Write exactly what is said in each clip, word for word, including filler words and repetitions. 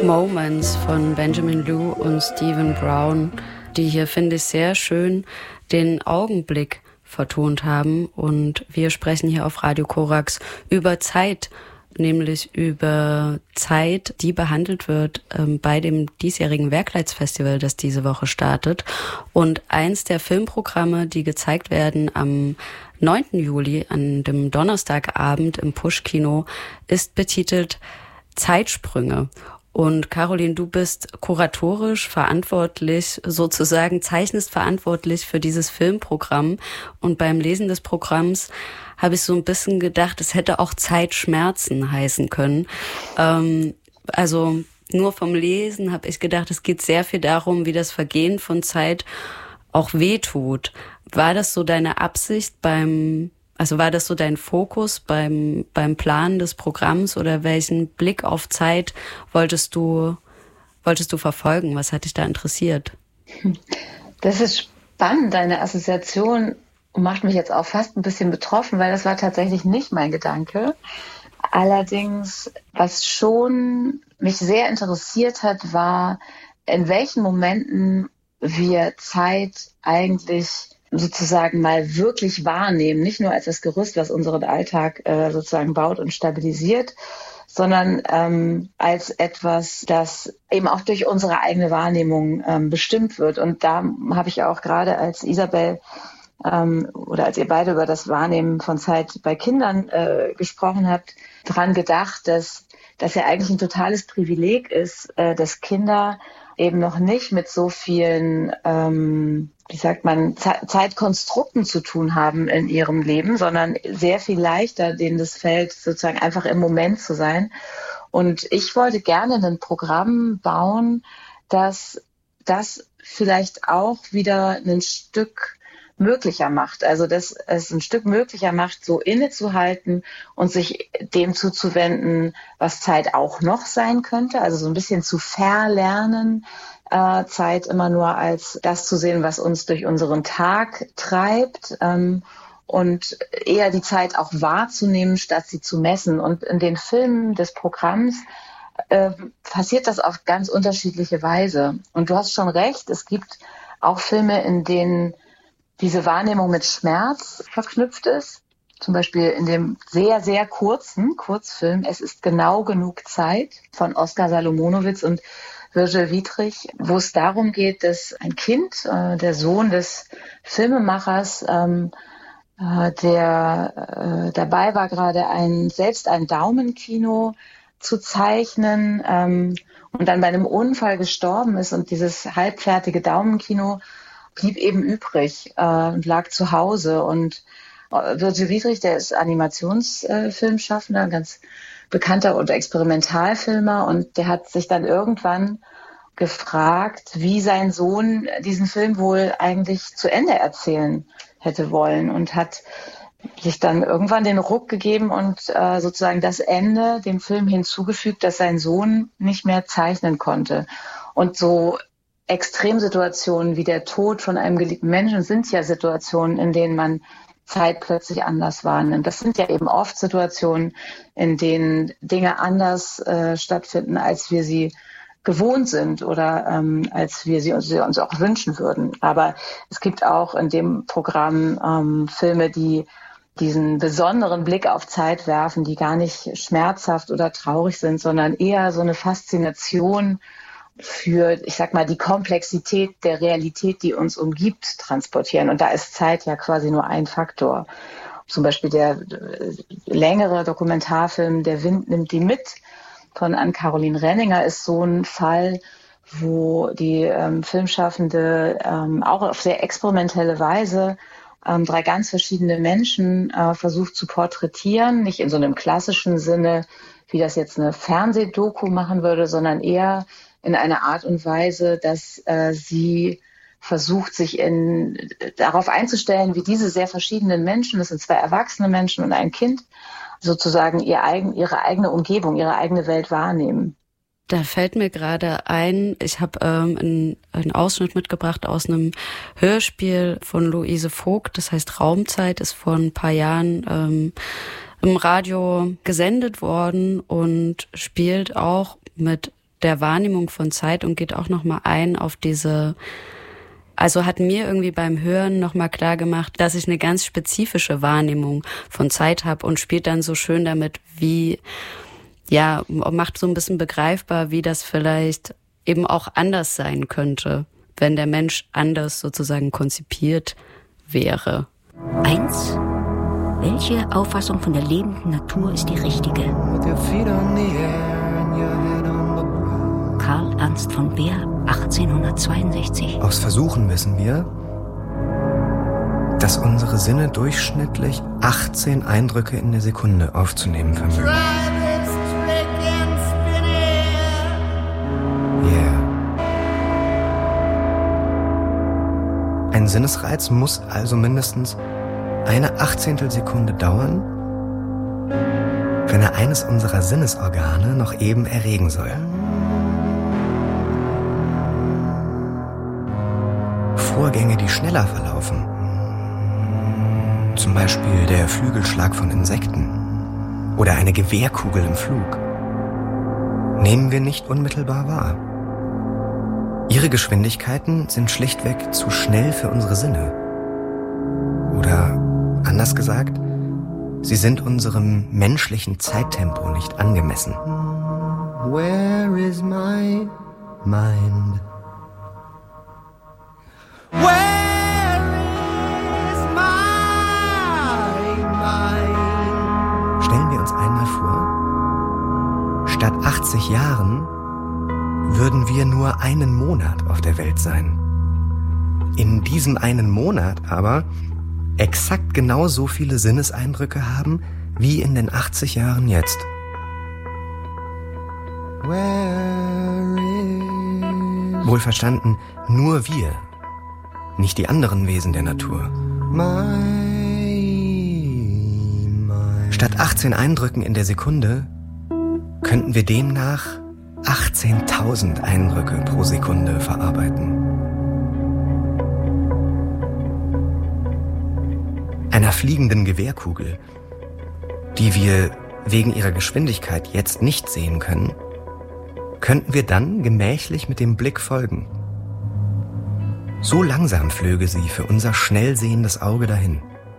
Moments von Benjamin Liu und Stephen Brown, die hier, finde ich, sehr schön den Augenblick vertont haben. Und wir sprechen hier auf Radio Korax über Zeit, nämlich über Zeit, die behandelt wird ähm, bei dem diesjährigen Werkleitsfestival, das diese Woche startet. Und eins der Filmprogramme, die gezeigt werden am neunten Juli, an dem Donnerstagabend im Push-Kino, ist betitelt Zeitsprünge. Und Caroline, du bist kuratorisch verantwortlich, sozusagen zeichnest verantwortlich für dieses Filmprogramm. Und beim Lesen des Programms habe ich so ein bisschen gedacht, es hätte auch Zeitschmerzen heißen können. Ähm, also nur vom Lesen habe ich gedacht, es geht sehr viel darum, wie das Vergehen von Zeit auch wehtut. War das so deine Absicht beim Also war das so dein Fokus beim beim Planen des Programms, oder welchen Blick auf Zeit wolltest du wolltest du verfolgen? Was hat dich da interessiert? Das ist spannend, deine Assoziation, und macht mich jetzt auch fast ein bisschen betroffen, weil das war tatsächlich nicht mein Gedanke. Allerdings, was schon mich sehr interessiert hat, war, in welchen Momenten wir Zeit eigentlich sozusagen mal wirklich wahrnehmen, nicht nur als das Gerüst, was unseren Alltag äh, sozusagen baut und stabilisiert, sondern ähm, als etwas, das eben auch durch unsere eigene Wahrnehmung ähm, bestimmt wird. Und da habe ich auch gerade, als Isabel ähm, oder als ihr beide über das Wahrnehmen von Zeit bei Kindern äh, gesprochen habt, dran gedacht, dass das ja eigentlich ein totales Privileg ist, äh, dass Kinder eben noch nicht mit so vielen, ähm, wie sagt man, Ze- Zeitkonstrukten zu tun haben in ihrem Leben, sondern sehr viel leichter denen das fällt, sozusagen einfach im Moment zu sein. Und ich wollte gerne ein Programm bauen, das das vielleicht auch wieder ein Stück möglicher macht. Also dass es ein Stück möglicher macht, so innezuhalten und sich dem zuzuwenden, was Zeit auch noch sein könnte. Also so ein bisschen zu verlernen, äh, Zeit immer nur als das zu sehen, was uns durch unseren Tag treibt, ähm, und eher die Zeit auch wahrzunehmen, statt sie zu messen. Und in den Filmen des Programms äh, passiert das auf ganz unterschiedliche Weise. Und du hast schon recht, es gibt auch Filme, in denen diese Wahrnehmung mit Schmerz verknüpft ist. Zum Beispiel in dem sehr, sehr kurzen Kurzfilm Es ist genau genug Zeit von Oskar Salomonowitz und Virgil Wiedrich, wo es darum geht, dass ein Kind, äh, der Sohn des Filmemachers, ähm, äh, der äh, dabei war, gerade ein, selbst ein Daumenkino zu zeichnen, ähm, und dann bei einem Unfall gestorben ist, und dieses halbfertige Daumenkino blieb eben übrig äh, und lag zu Hause. Und äh, Virgil Wiedrich, der ist Animationsfilmschaffender, äh, ein ganz bekannter und Experimentalfilmer, und der hat sich dann irgendwann gefragt, wie sein Sohn diesen Film wohl eigentlich zu Ende erzählen hätte wollen, und hat sich dann irgendwann den Ruck gegeben und äh, sozusagen das Ende dem Film hinzugefügt, dass sein Sohn nicht mehr zeichnen konnte. Und so Extremsituationen wie der Tod von einem geliebten Menschen sind ja Situationen, in denen man Zeit plötzlich anders wahrnimmt. Das sind ja eben oft Situationen, in denen Dinge anders äh, stattfinden, als wir sie gewohnt sind oder ähm, als wir sie uns, sie uns auch wünschen würden. Aber es gibt auch in dem Programm ähm, Filme, die diesen besonderen Blick auf Zeit werfen, die gar nicht schmerzhaft oder traurig sind, sondern eher so eine Faszination für, ich sag mal, die Komplexität der Realität, die uns umgibt, transportieren. Und da ist Zeit ja quasi nur ein Faktor. Zum Beispiel der äh, längere Dokumentarfilm Der Wind nimmt die mit von Ann-Caroline Renninger ist so ein Fall, wo die ähm, Filmschaffende ähm, auch auf sehr experimentelle Weise ähm, drei ganz verschiedene Menschen äh, versucht zu porträtieren. Nicht in so einem klassischen Sinne, wie das jetzt eine Fernsehdoku machen würde, sondern eher in einer Art und Weise, dass äh, sie versucht, sich in, darauf einzustellen, wie diese sehr verschiedenen Menschen, das sind zwei erwachsene Menschen und ein Kind, sozusagen ihr eigen, ihre eigene Umgebung, ihre eigene Welt wahrnehmen. Da fällt mir gerade ein, ich habe ähm, einen, einen Ausschnitt mitgebracht aus einem Hörspiel von Luise Vogt, das heißt Raumzeit, ist vor ein paar Jahren ähm, im Radio gesendet worden und spielt auch mit der Wahrnehmung von Zeit und geht auch nochmal ein auf diese, also hat mir irgendwie beim Hören nochmal klar gemacht, dass ich eine ganz spezifische Wahrnehmung von Zeit habe und spielt dann so schön damit, wie, ja, macht so ein bisschen begreifbar, wie das vielleicht eben auch anders sein könnte, wenn der Mensch anders sozusagen konzipiert wäre. Eins. Welche Auffassung von der lebenden Natur ist die richtige? Karl Ernst von Baer, achtzehnhundertzweiundsechzig. Aus Versuchen wissen wir, dass unsere Sinne durchschnittlich achtzehn Eindrücke in der Sekunde aufzunehmen vermögen. Yeah. Ein Sinnesreiz muss also mindestens eine Achtzehntelsekunde dauern, wenn er eines unserer Sinnesorgane noch eben erregen soll. Vorgänge, die schneller verlaufen, zum Beispiel der Flügelschlag von Insekten oder eine Gewehrkugel im Flug, nehmen wir nicht unmittelbar wahr. Ihre Geschwindigkeiten sind schlichtweg zu schnell für unsere Sinne. Oder anders gesagt, sie sind unserem menschlichen Zeittempo nicht angemessen. Where is my mind? Where is my mind? Stellen wir uns einmal vor, statt achtzig Jahren würden wir nur einen Monat auf der Welt sein. In diesem einen Monat aber exakt genau so viele Sinneseindrücke haben, wie in den achtzig Jahren jetzt. Wohlverstanden, nur wir, nicht die anderen Wesen der Natur. Statt achtzehn Eindrücken in der Sekunde könnten wir demnach achtzehntausend Eindrücke pro Sekunde verarbeiten. Einer fliegenden Gewehrkugel, die wir wegen ihrer Geschwindigkeit jetzt nicht sehen können, könnten wir dann gemächlich mit dem Blick folgen. So langsam flöge sie für unser schnell sehendes Auge dahin.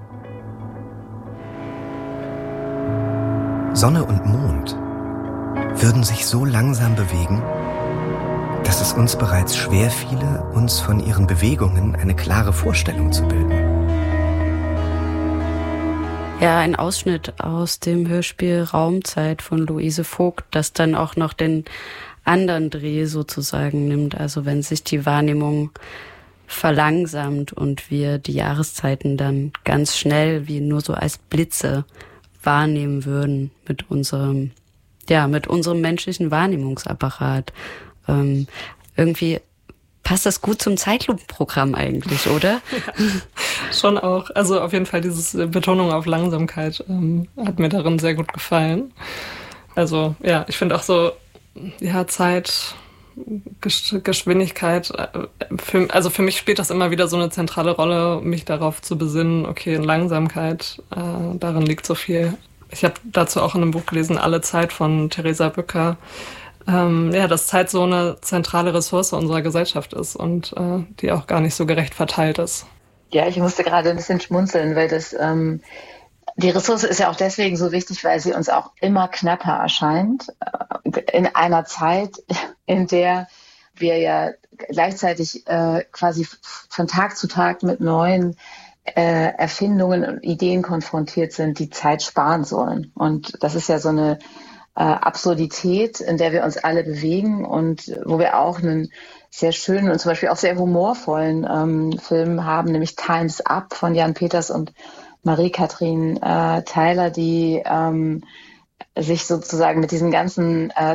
Sonne und Mond würden sich so langsam bewegen, dass es uns bereits schwer fiele, uns von ihren Bewegungen eine klare Vorstellung zu bilden. Ja, ein Ausschnitt aus dem Hörspiel Raumzeit von Luise Vogt, das dann auch noch den anderen Dreh sozusagen nimmt. Also wenn sich die Wahrnehmung verlangsamt und wir die Jahreszeiten dann ganz schnell wie nur so als Blitze wahrnehmen würden mit unserem, ja, mit unserem menschlichen Wahrnehmungsapparat. Ähm, irgendwie passt das gut zum Zeitlupenprogramm eigentlich, oder? Ja, schon auch. Also auf jeden Fall diese Betonung auf Langsamkeit ähm, hat mir darin sehr gut gefallen. Also ja, ich finde auch so, ja, Zeit, Gesch- Geschwindigkeit, äh, für, also für mich spielt das immer wieder so eine zentrale Rolle, mich darauf zu besinnen, okay, in Langsamkeit, äh, darin liegt so viel. Ich habe dazu auch in einem Buch gelesen, Alle Zeit von Theresa Bücker, Ähm, ja, dass Zeit so eine zentrale Ressource unserer Gesellschaft ist und äh, die auch gar nicht so gerecht verteilt ist. Ja, ich musste gerade ein bisschen schmunzeln, weil das ähm, die Ressource ist ja auch deswegen so wichtig, weil sie uns auch immer knapper erscheint. In einer Zeit, in der wir ja gleichzeitig äh, quasi von Tag zu Tag mit neuen äh, Erfindungen und Ideen konfrontiert sind, die Zeit sparen sollen. Und das ist ja so eine Äh, Absurdität, in der wir uns alle bewegen und wo wir auch einen sehr schönen und zum Beispiel auch sehr humorvollen ähm, Film haben, nämlich Time's Up von Jan Peters und Marie-Kathrin äh, Theiler, die ähm, sich sozusagen mit diesen ganzen äh,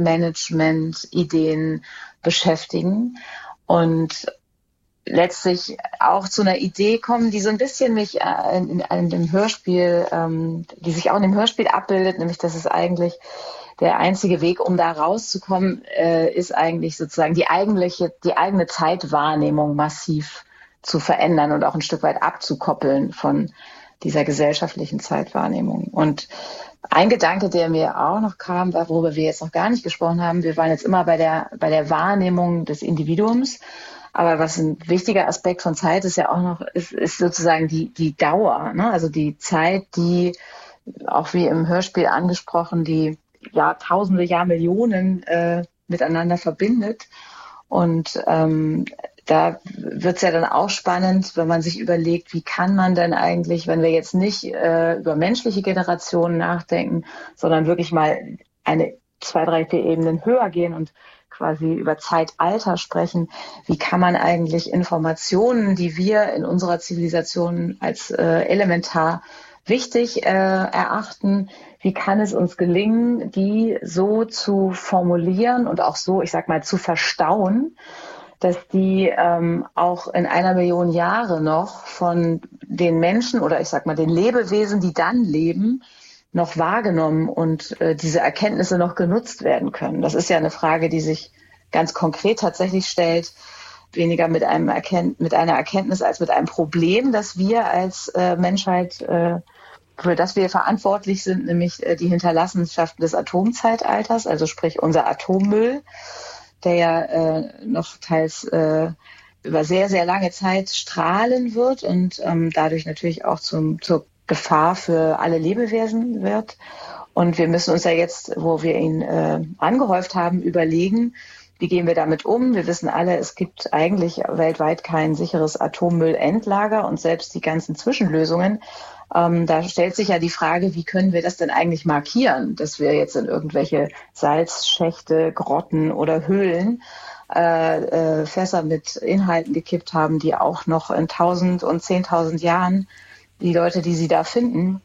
Zeitmanagement-Ideen beschäftigen und letztlich auch zu einer Idee kommen, die so ein bisschen mich äh, in, in dem Hörspiel, ähm, die sich auch in dem Hörspiel abbildet, nämlich dass es eigentlich der einzige Weg, um da rauszukommen, äh, ist eigentlich sozusagen die eigentliche, die eigene Zeitwahrnehmung massiv zu verändern und auch ein Stück weit abzukoppeln von dieser gesellschaftlichen Zeitwahrnehmung. Und Ein Gedanke, der mir auch noch kam, worüber wir jetzt noch gar nicht gesprochen haben, wir waren jetzt immer bei der, bei der Wahrnehmung des Individuums. Aber was ein wichtiger Aspekt von Zeit ist ja auch noch, ist, ist sozusagen die, die Dauer, ne? Also die Zeit, die, auch wie im Hörspiel angesprochen, die Jahrtausende, Jahrmillionen äh, miteinander verbindet. Und ähm, da wird es ja dann auch spannend, wenn man sich überlegt, wie kann man denn eigentlich, wenn wir jetzt nicht äh, über menschliche Generationen nachdenken, sondern wirklich mal eine, zwei, drei, vier Ebenen höher gehen und quasi über Zeitalter sprechen, wie kann man eigentlich Informationen, die wir in unserer Zivilisation als äh, elementar wichtig äh, erachten, wie kann es uns gelingen, die so zu formulieren und auch so, ich sag mal, zu verstauen, dass die ähm, auch in einer Million Jahre noch von den Menschen oder ich sag mal den Lebewesen, die dann leben, noch wahrgenommen und äh, diese Erkenntnisse noch genutzt werden können. Das ist ja eine Frage, die sich ganz konkret tatsächlich stellt, weniger mit einem Erkennt- mit einer Erkenntnis als mit einem Problem, das wir als äh, Menschheit, äh, für das wir verantwortlich sind, nämlich äh, die Hinterlassenschaften des Atomzeitalters, also sprich unser Atommüll, der ja äh, noch teils äh, über sehr, sehr lange Zeit strahlen wird und ähm, dadurch natürlich auch zum, zur Gefahr für alle Lebewesen wird. Und wir müssen uns ja jetzt, wo wir ihn äh, angehäuft haben, überlegen, wie gehen wir damit um? Wir wissen alle, es gibt eigentlich weltweit kein sicheres Atommüllendlager und selbst die ganzen Zwischenlösungen. Ähm, da stellt sich ja die Frage, wie können wir das denn eigentlich markieren, dass wir jetzt in irgendwelche Salzschächte, Grotten oder Höhlen äh, äh, Fässer mit Inhalten gekippt haben, die auch noch in tausend und zehntausend Jahren die Leute, die sie da finden,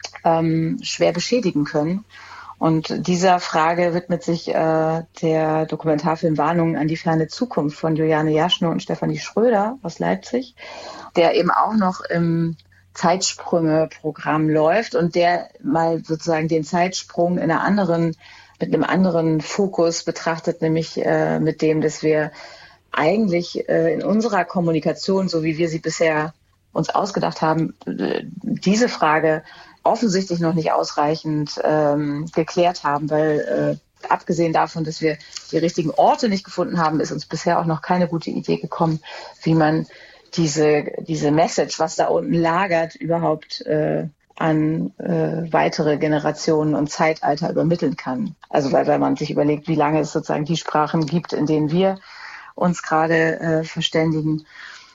ähm, schwer beschädigen können. Und dieser Frage widmet sich äh, der Dokumentarfilm Warnungen an die ferne Zukunft von Juliane Jaschnow und Stefanie Schröder aus Leipzig, der eben auch noch im Zeitsprünge-Programm läuft und der mal sozusagen den Zeitsprung in einer anderen, mit einem anderen Fokus betrachtet, nämlich äh, mit dem, dass wir eigentlich äh, in unserer Kommunikation, so wie wir sie bisher uns ausgedacht haben, äh, diese Frage offensichtlich noch nicht ausreichend ähm, geklärt haben, weil äh, abgesehen davon, dass wir die richtigen Orte nicht gefunden haben, ist uns bisher auch noch keine gute Idee gekommen, wie man diese diese Message, was da unten lagert, überhaupt äh, an äh, weitere Generationen und Zeitalter übermitteln kann. Also weil, weil man sich überlegt, wie lange es sozusagen die Sprachen gibt, in denen wir uns gerade äh, verständigen,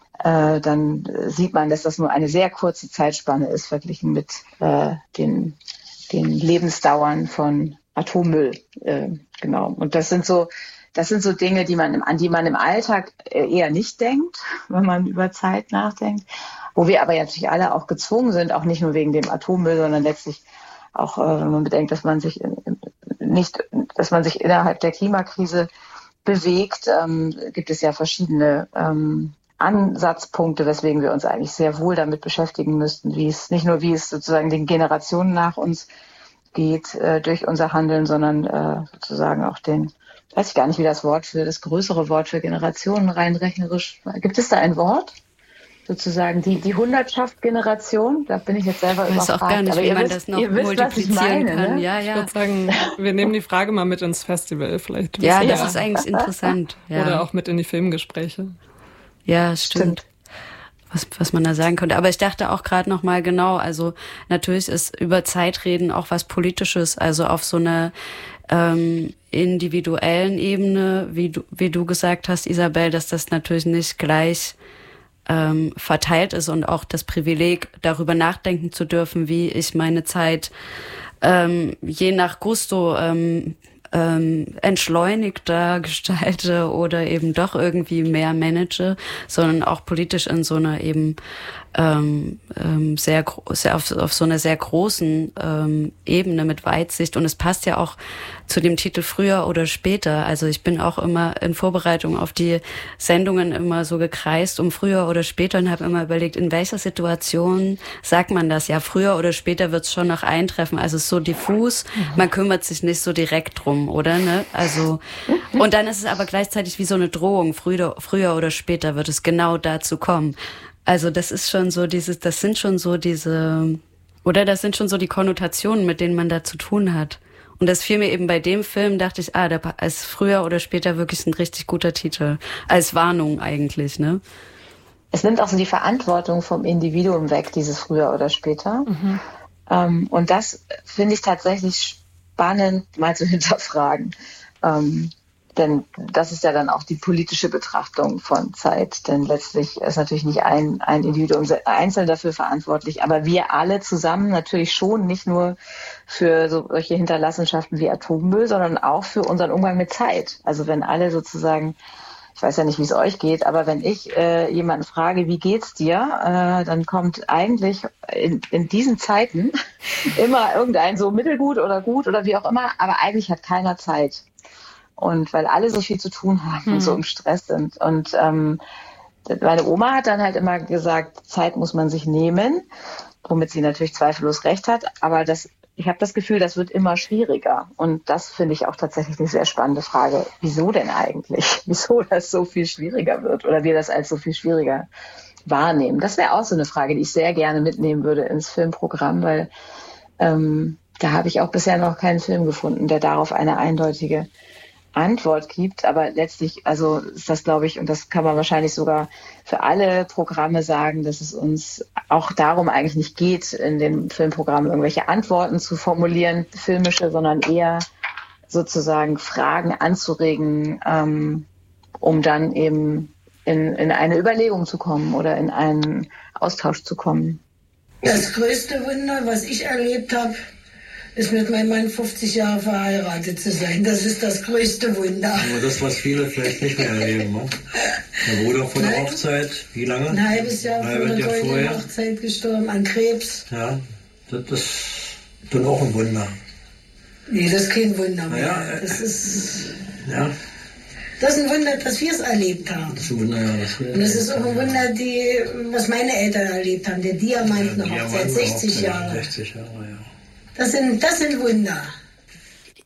äh, dann sieht man, dass das nur eine sehr kurze Zeitspanne ist, verglichen mit äh, den, den Lebensdauern von Atommüll. Äh, genau. Und das sind so Das sind so Dinge, die man, an die man im Alltag eher nicht denkt, wenn man über Zeit nachdenkt. Wo wir aber natürlich alle auch gezwungen sind, auch nicht nur wegen dem Atommüll, sondern letztlich auch, wenn man bedenkt, dass man sich nicht, dass man sich innerhalb der Klimakrise bewegt, ähm, gibt es ja verschiedene ähm, Ansatzpunkte, weswegen wir uns eigentlich sehr wohl damit beschäftigen müssten, wie es nicht nur wie es sozusagen den Generationen nach uns geht äh, durch unser Handeln, sondern äh, sozusagen auch den, weiß ich gar nicht, wie das Wort für das größere Wort für Generationen rein rechnerisch, gibt es da ein Wort? Sozusagen die, die Hundertschaft Generation, da bin ich jetzt selber überfragt. Ich weiß auch gar nicht, aber wie man wisst, das noch wisst, multiplizieren meine, kann. Ne? Ja, ja. Ich würde sagen, wir nehmen die Frage mal mit ins Festival vielleicht. Ja, ja. das ist eigentlich interessant. Ja. Oder auch mit in die Filmgespräche. Ja, stimmt. stimmt. Was, was man da sagen könnte. Aber ich dachte auch gerade noch mal genau, also natürlich ist über Zeitreden auch was Politisches, also auf so einer ähm, individuellen Ebene, wie du, wie du gesagt hast, Isabel, dass das natürlich nicht gleich ähm, verteilt ist und auch das Privileg, darüber nachdenken zu dürfen, wie ich meine Zeit ähm, je nach Gusto ähm, ähm, entschleunigter gestalte oder eben doch irgendwie mehr manage, sondern auch politisch in so einer eben ähm, ähm, sehr, sehr auf, auf so einer sehr großen ähm, Ebene mit Weitsicht. Und es passt ja auch zu dem Titel Früher oder Später. Also ich bin auch immer in Vorbereitung auf die Sendungen immer so gekreist um früher oder später und habe immer überlegt, in welcher Situation sagt man das? Ja, früher oder später wird es schon noch eintreffen. Also es ist so diffus, man kümmert sich nicht so direkt drum, oder? Ne? Also und dann ist es aber gleichzeitig wie so eine Drohung. Früher, früher oder später wird es genau dazu kommen. Also das ist schon so dieses, das sind schon so diese Oder das sind schon so die Konnotationen, mit denen man da zu tun hat. Und das fiel mir eben bei dem Film, dachte ich, ah, da ist früher oder später wirklich ein richtig guter Titel. Als Warnung eigentlich, ne? Es nimmt auch so die Verantwortung vom Individuum weg, dieses früher oder später. Mhm. Ähm, und das finde ich tatsächlich spannend, mal zu hinterfragen. Ähm, denn das ist ja dann auch die politische Betrachtung von Zeit. Denn letztlich ist natürlich nicht ein, ein Individuum einzeln dafür verantwortlich, aber wir alle zusammen natürlich schon, nicht nur für so solche Hinterlassenschaften wie Atommüll, sondern auch für unseren Umgang mit Zeit. Also wenn alle sozusagen, ich weiß ja nicht, wie es euch geht, aber wenn ich äh, jemanden frage, wie geht's dir, äh, dann kommt eigentlich in, in diesen Zeiten immer irgendein so mittelgut oder gut oder wie auch immer, aber eigentlich hat keiner Zeit. Und weil alle so viel zu tun haben mhm. und so im Stress sind. Und ähm, meine Oma hat dann halt immer gesagt, Zeit muss man sich nehmen, womit sie natürlich zweifellos recht hat. Aber das, ich habe das Gefühl, das wird immer schwieriger. Und das finde ich auch tatsächlich eine sehr spannende Frage. Wieso denn eigentlich? Wieso das so viel schwieriger wird oder wir das als so viel schwieriger wahrnehmen? Das wäre auch so eine Frage, die ich sehr gerne mitnehmen würde ins Filmprogramm, weil ähm, da habe ich auch bisher noch keinen Film gefunden, der darauf eine eindeutige Antwort gibt, aber letztlich, also ist das, glaube ich, und das kann man wahrscheinlich sogar für alle Programme sagen, dass es uns auch darum eigentlich nicht geht, in den Filmprogrammen irgendwelche Antworten zu formulieren, filmische, sondern eher sozusagen Fragen anzuregen, ähm, um dann eben in, in eine Überlegung zu kommen oder in einen Austausch zu kommen. Das größte Wunder, was ich erlebt habe, ist mit meinem Mann fünfzig Jahre verheiratet zu sein. Das ist das größte Wunder. Aber das, was viele vielleicht nicht mehr erleben. Ne? Der Bruder von der Hochzeit, wie lange? Ein halbes Jahr vor der goldenen Hochzeit gestorben, an Krebs. Ja, das ist dann auch ein Wunder. Nee, das ist kein Wunder mehr. Ja, das ist... Ja. Das ist ein Wunder, dass wir es erlebt haben. Das ist ein Wunder, ja. Das Und es ist auch ein Wunder, die, was meine Eltern erlebt haben. Der Diamanten-Hochzeit, sechzig Jahre. sechzig Jahre, ja. Das sind, das sind Wunder.